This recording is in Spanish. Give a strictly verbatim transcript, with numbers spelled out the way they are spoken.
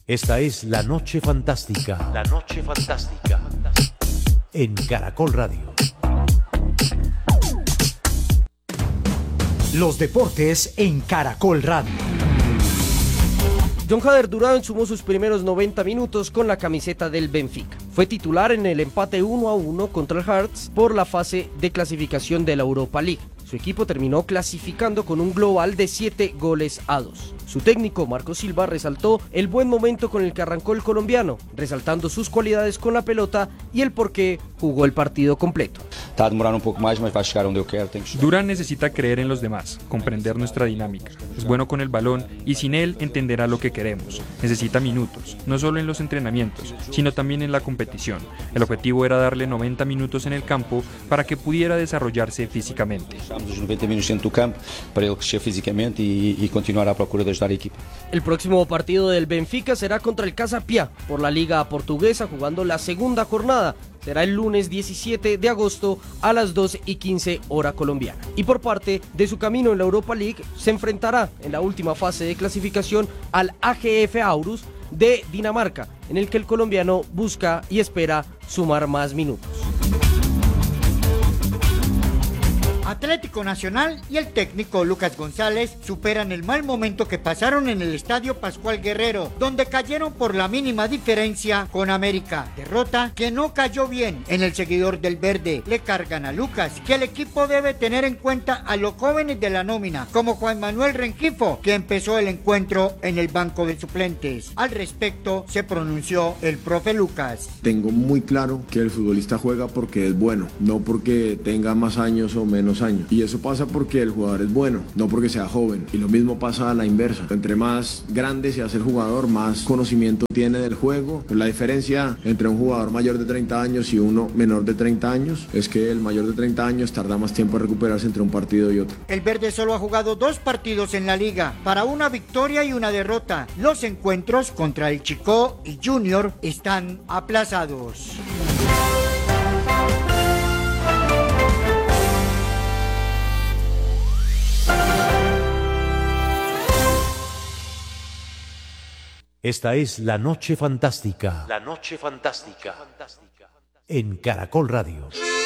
Esta es La Noche Fantástica. La Noche Fantástica. En Caracol Radio. Los deportes en Caracol Radio. John Jader Durán sumó sus primeros noventa minutos con la camiseta del Benfica. Fue titular en el empate uno a uno contra el Hearts por la fase de clasificación de la Europa League. Su equipo terminó clasificando con un global de siete goles a dos. Su técnico, Marco Silva, resaltó el buen momento con el que arrancó el colombiano, resaltando sus cualidades con la pelota y el por qué jugó el partido completo. Durán necesita creer en los demás, comprender nuestra dinámica. Es bueno con el balón y sin él entenderá lo que queremos. Necesita minutos, no solo en los entrenamientos, sino también en la competición. El objetivo era darle noventa minutos en el campo para que pudiera desarrollarse físicamente. Os noventa minutos dentro do campo para ele crescer fisicamente e, e continuar à procura de ajudar a equipa. El próximo partido del Benfica será contra el Casa Pia por la Liga Portuguesa, jugando la segunda jornada. Será el lunes diecisiete de agosto a las dos y quince hora colombiana. Y por parte de su camino en la Europa League, se enfrentará en la última fase de clasificación al A G F Aarhus de Dinamarca, en el que el colombiano busca y espera sumar más minutos. Atlético Nacional y el técnico Lucas González superan el mal momento que pasaron en el Estadio Pascual Guerrero, donde cayeron por la mínima diferencia con América. Derrota que no cayó bien en el seguidor del verde. Le cargan a Lucas que el equipo debe tener en cuenta a los jóvenes de la nómina, como Juan Manuel Rengifo, que empezó el encuentro en el banco de suplentes. Al respecto se pronunció el profe Lucas. Tengo muy claro que el futbolista juega porque es bueno, no porque tenga más años o menos años, y eso pasa porque el jugador es bueno, no porque sea joven, y lo mismo pasa a la inversa. Entre más grande se hace el jugador, más conocimiento tiene del juego. Pero la diferencia entre un jugador mayor de treinta años y uno menor de treinta años es que el mayor de treinta años tarda más tiempo en recuperarse entre un partido y otro. El verde solo ha jugado dos partidos en la liga, para una victoria y una derrota. Los encuentros contra el Chicó y Junior están aplazados. Esta es La Noche Fantástica. La Noche Fantástica. En Caracol Radio.